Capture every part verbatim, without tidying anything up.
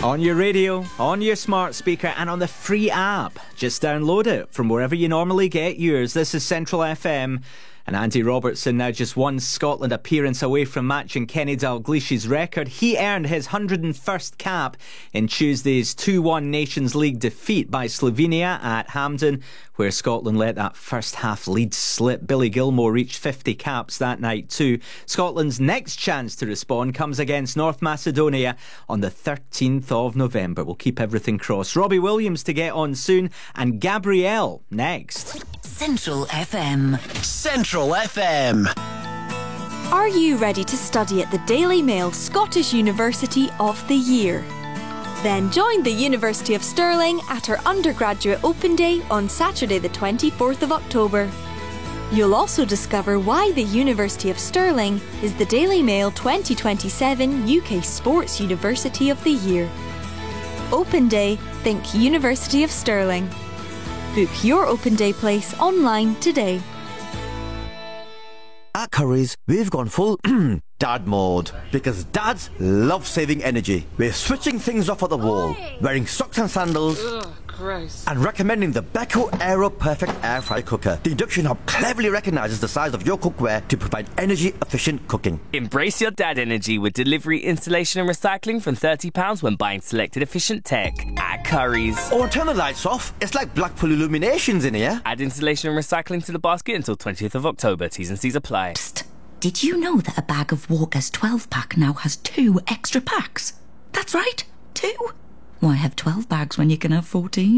On your radio, on your smart speaker and on the free app. Just download it from wherever you normally get yours. This is Central F M. And Andy Robertson now just one Scotland appearance away from matching Kenny Dalglish's record. He earned his one hundred first cap in Tuesday's two one Nations League defeat by Slovenia at Hampden, where Scotland let that first half lead slip. Billy Gilmour reached fifty caps that night too. Scotland's next chance to respond comes against North Macedonia on the thirteenth of November. We'll keep everything crossed. Robbie Williams to get on soon, and Gabrielle next. Central F M. Central F M. Are you ready to study at the Daily Mail Scottish University of the Year? Then join the University of Stirling at our undergraduate open day on Saturday the twenty-fourth of October. You'll also discover why the University of Stirling is the Daily Mail twenty twenty-seven U K Sports University of the Year. Open day, think University of Stirling. Book your open day place online today. At Currys, we've gone full dad mode because dads love saving energy. We're switching things off at the wall, wearing socks and sandals, Ugh, gross. and recommending the Beko Aero Perfect Air Fry Cooker. The induction hob cleverly recognises the size of your cookware to provide energy-efficient cooking. Embrace your dad energy with delivery, installation and recycling from thirty pounds when buying selected efficient tech at Currys. Oh, and turn the lights off. It's like Blackpool Illuminations in here. Add installation and recycling to the basket until twentieth of October. T's and C's apply. Psst. Did you know that a bag of Walker's twelve pack now has two extra packs? That's right, two. Why have twelve bags when you can have fourteen?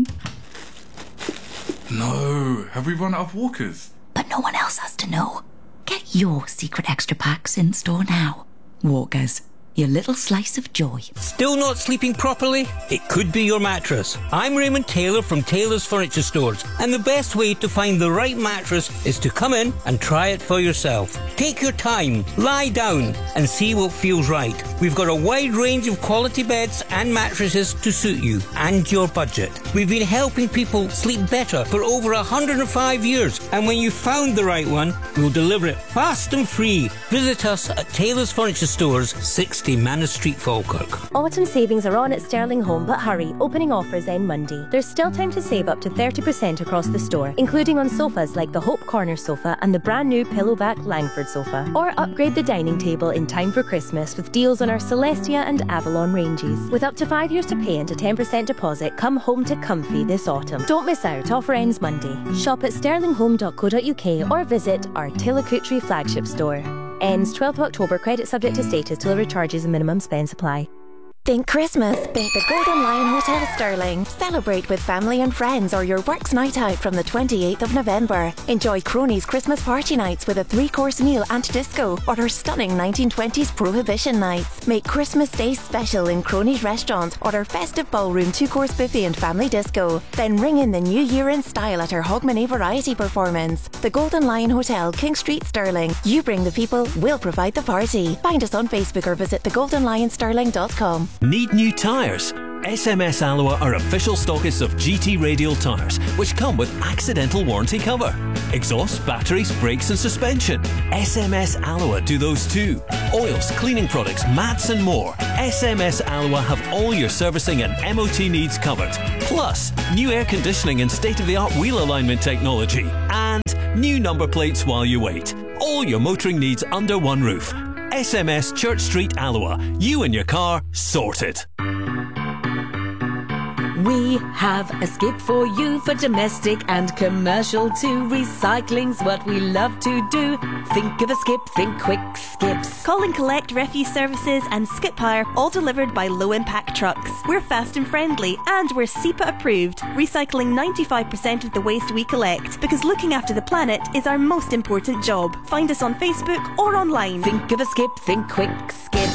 No, have we run out of Walkers? But no one else has to know. Get your secret extra packs in store now. Walker's, your little slice of joy. Still not sleeping properly? It could be your mattress. I'm Raymond Taylor from Taylor's Furniture Stores, and the best way to find the right mattress is to come in and try it for yourself. Take your time, lie down, and see what feels right. We've got a wide range of quality beds and mattresses to suit you and your budget. We've been helping people sleep better for over one hundred five years, and when you've found the right one, we'll deliver it fast and free. Visit us at Taylor's Furniture Stores, sixty Manor Street, Falkirk. Autumn savings are on at Sterling Home, but hurry, opening offers end Monday. There's still time to save up to thirty percent across the store, including on sofas like the Hope Corner sofa and the brand new Pillowback Langford sofa. Or upgrade the dining table in time for Christmas with deals on our Celestia and Avalon ranges. With up to five years to pay and a ten percent deposit, come home to comfy this autumn. Don't miss out, offer ends Monday. Shop at sterling home dot co dot U K or visit our Tillicootree flagship store. Ends twelfth of October, credit subject to status, delivery charges and minimum spend supply. Think Christmas? Think the Golden Lion Hotel Stirling. Celebrate with family and friends or your works night out from the twenty-eighth of November. Enjoy Cronies Christmas party nights with a three-course meal and disco, or our stunning nineteen twenties Prohibition nights. Make Christmas Day special in Cronies restaurant or our festive ballroom two-course buffet and family disco. Then ring in the new year in style at our Hogmanay variety performance. The Golden Lion Hotel, King Street, Stirling. You bring the people, we'll provide the party. Find us on Facebook or visit the golden lion stirling dot com. Need new tyres? S M S Alloa are official stockists of G T Radial tyres, which come with accidental warranty cover. Exhaust, batteries, brakes and suspension. S M S Alloa do those too. Oils, cleaning products, mats and more. S M S Alloa have all your servicing and M O T needs covered. Plus, new air conditioning and state-of-the-art wheel alignment technology. And new number plates while you wait. All your motoring needs under one roof. S M S Church Street, Alloa. You and your car sorted. We have a skip for you for domestic and commercial too. Recycling's what we love to do. Think of a skip, think quick skips. Call and collect refuse services and skip hire, all delivered by low impact trucks. We're fast and friendly and we're S E P A approved, recycling ninety-five percent of the waste we collect because looking after the planet is our most important job. Find us on Facebook or online. Think of a skip, think quick skips.